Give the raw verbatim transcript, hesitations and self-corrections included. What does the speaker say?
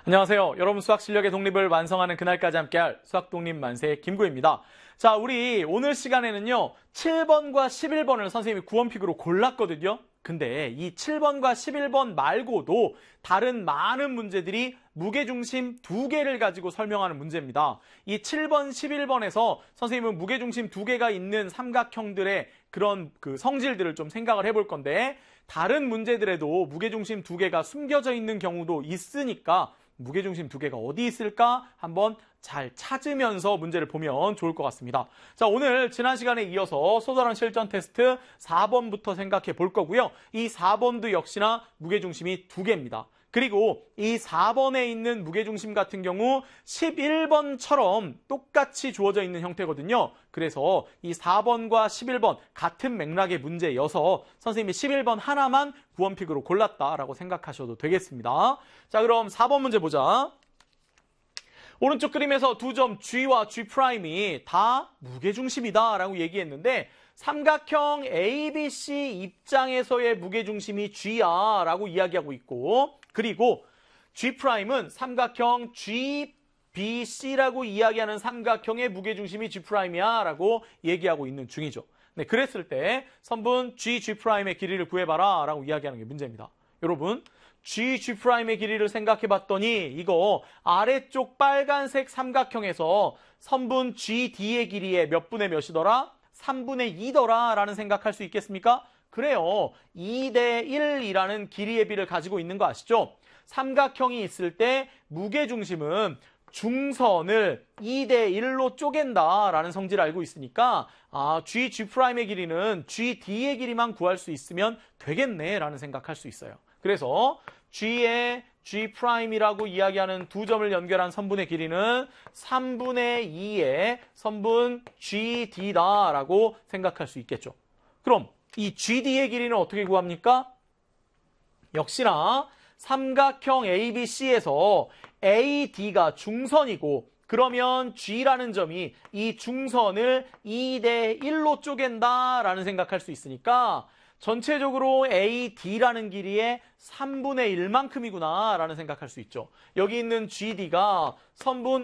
안녕하세요. 여러분 수학 실력의 독립을 완성하는 그날까지 함께할 수학 독립 만세 김구입니다. 자, 우리 오늘 시간에는요. 칠 번과 십일 번을 선생님이 구원픽으로 골랐거든요. 근데 이 칠 번과 십일 번 말고도 다른 많은 문제들이 무게중심 두 개를 가지고 설명하는 문제입니다. 이 칠 번, 십일 번에서 선생님은 무게중심 두 개가 있는 삼각형들의 그런 그 성질들을 좀 생각을 해볼 건데 다른 문제들에도 무게중심 두 개가 숨겨져 있는 경우도 있으니까 무게중심 두 개가 어디 있을까 한번 잘 찾으면서 문제를 보면 좋을 것 같습니다. 자, 오늘 지난 시간에 이어서 소설원 실전 테스트 사 번부터 생각해 볼 거고요. 이 사 번도 역시나 무게중심이 두 개입니다. 그리고 이 사 번에 있는 무게중심 같은 경우 십일 번처럼 똑같이 주어져 있는 형태거든요. 그래서 이 사 번과 십일 번 같은 맥락의 문제여서 선생님이 십일 번 하나만 구원픽으로 골랐다라고 생각하셔도 되겠습니다. 자, 그럼 사 번 문제 보자. 오른쪽 그림에서 두 점 G와 G'이 다 무게중심이다라고 얘기했는데 삼각형 에이비씨 입장에서의 무게중심이 G야 라고 이야기하고 있고 그리고 G'은 삼각형 지비씨라고 이야기하는 삼각형의 무게중심이 G'이야 라고 얘기하고 있는 중이죠. 네, 그랬을 때 선분 G, G'의 길이를 구해봐라 라고 이야기하는 게 문제입니다. 여러분 G, G'의 길이를 생각해 봤더니 이거 아래쪽 빨간색 삼각형에서 선분 지디의 길이의 몇 분의 몇이더라? 삼분의 이더라 라는 생각할 수 있겠습니까? 그래요. 이 대 일이라는 길이의 비를 가지고 있는 거 아시죠? 삼각형이 있을 때 무게중심은 중선을 이 대 일로 쪼갠다 라는 성질을 알고 있으니까 아, G, G'의 길이는 지디의 길이만 구할 수 있으면 되겠네 라는 생각할 수 있어요. 그래서 G의 G'이라고 이야기하는 두 점을 연결한 선분의 길이는 삼분의 이의 선분 지디다라고 생각할 수 있겠죠. 그럼 이 지디의 길이는 어떻게 구합니까? 역시나 삼각형 에이비씨에서 에이디가 중선이고 그러면 G라는 점이 이 중선을 이 대 일로 쪼갠다라는 생각할 수 있으니까 전체적으로 에이디라는 길이의 삼분의 일만큼이구나 라는 생각할 수 있죠. 여기 있는 지디가 선분